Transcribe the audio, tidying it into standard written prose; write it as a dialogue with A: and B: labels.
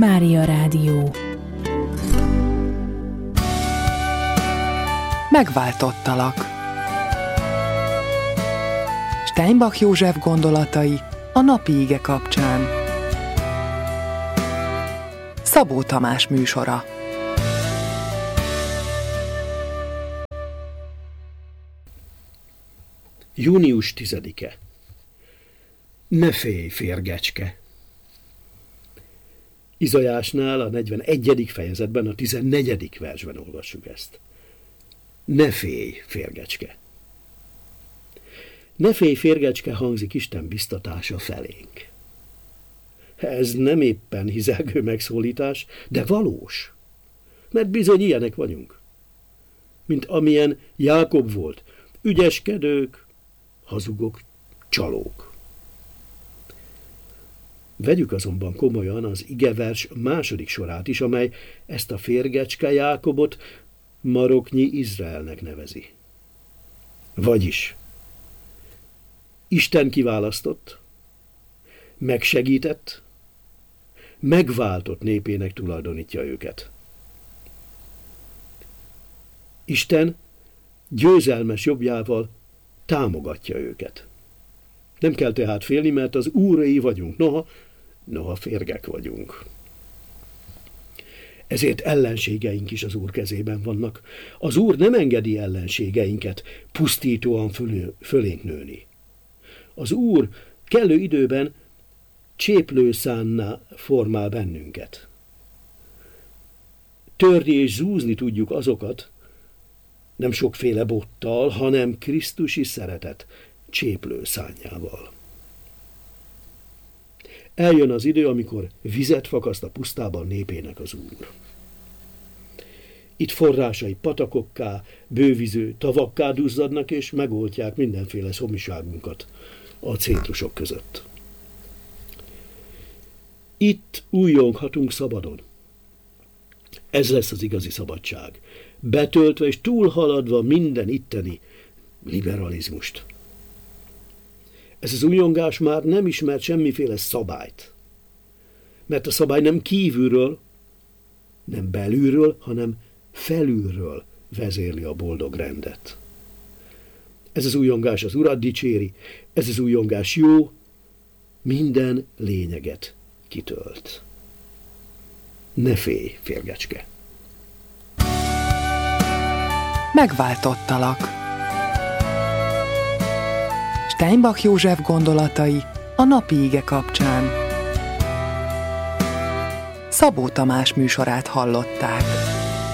A: Mária Rádió.
B: Megváltottalak. Steinbach József gondolatai a napi ige kapcsán. Szabó Tamás műsora.
C: Június 10-e. Ne félj, férgecske! Izajásnál a 41. fejezetben, a 14. versben olvassuk ezt. Ne félj, férgecske! Ne félj, férgecske hangzik Isten biztatása felénk. Ez nem éppen hizelgő megszólítás, de valós, mert bizony ilyenek vagyunk. Mint amilyen Jákob volt, ügyeskedők, hazugok, csalók. Vegyük azonban komolyan az igevers második sorát is, amely ezt a férgecske Jákobot maroknyi Izraelnek nevezi. Vagyis Isten kiválasztott, megsegített, megváltott népének tulajdonítja őket. Isten győzelmes jobbjával támogatja őket. Nem kell tehát félni, mert az úrai vagyunk, noha férgek vagyunk. Ezért ellenségeink is az Úr kezében vannak. Az Úr nem engedi ellenségeinket pusztítóan fölénk nőni. Az Úr kellő időben cséplőszánná formál bennünket. Törni és zúzni tudjuk azokat, nem sokféle bottal, hanem krisztusi szeretet cséplőszánnyával. Eljön az idő, amikor vizet fakaszt a pusztában népének az Úr. Itt forrásai patakokká, bőviző tavakká duzzadnak, és megoltják mindenféle szomiságunkat a cétrusok között. Itt újjonghatunk szabadon. Ez lesz az igazi szabadság, betöltve és túlhaladva minden itteni liberalizmust. Ez az újongás már nem ismert semmiféle szabályt, mert a szabály nem kívülről, nem belülről, hanem felülről vezérli a boldog rendet. Ez az újongás az Urat dicséri, ez az újongás jó, minden lényeget kitölt. Ne félj, férgecske!
B: Megváltottalak. Steinbach József gondolatai a napi ige kapcsán. Szabó Tamás műsorát hallották.